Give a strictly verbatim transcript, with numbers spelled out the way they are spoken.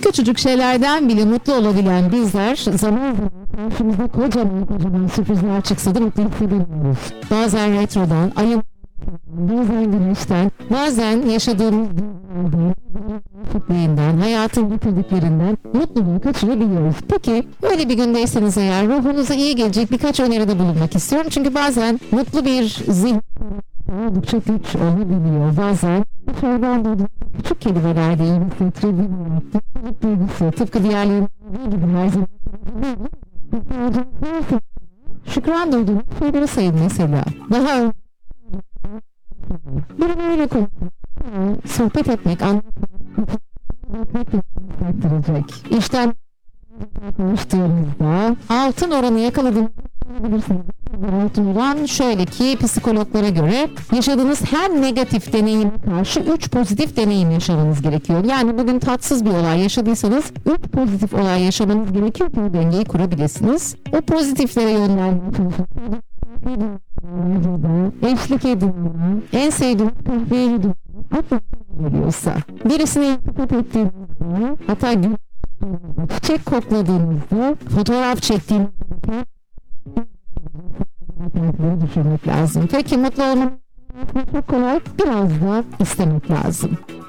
küçücük şeylerden bile mutlu olabilen bizler zaman zaman karşımıza kocaman kocaman sürprizler çıksa da mutlu hissedemiyoruz. Bazen retrodan, ayın, bazen güneşten, bazen yaşadığımız fikrinden, hayatın getirdiklerinden mutluluğu kaçırabiliyoruz. Peki öyle bir gündeyseniz eğer ruhunuza iyi gelecek birkaç öneride bulunmak istiyorum. Çünkü bazen mutlu bir zihin oldukça güç olabiliyor. Bazen dışarıdan duyduğunuz küçük kelimelerde iyi hissettirebiliyor. Mutluluk duygusu tıpkı diğerlerinin gibi her zaman şükran duyduğunuz şeyleri sayın mesela. Daha önce biriyle konuşmak, sohbet etmek, anlatmak, hissettirecek. İşten konuştuğunuzda altın oranı yakaladığınızda altın oran şöyle ki psikologlara göre yaşadığınız her negatif deneyime karşı üç pozitif deneyim yaşamanız gerekiyor. Yani bugün tatsız bir olay yaşadıysanız üç pozitif olay yaşamanız gerekiyor ki bu dengeyi kurabilirsiniz. O pozitiflere yönlendirmeye çalışın. Eşlik edin. En sevdiğiniz kahveyi gidin. Hatta geliyorsa. Birisine iltifat ettiğinizde, hatta çiçek kokladığınızda, fotoğraf çektiğinizde düşünmek lazım. Peki mutlu olmak çok kolay, biraz da istemek lazım.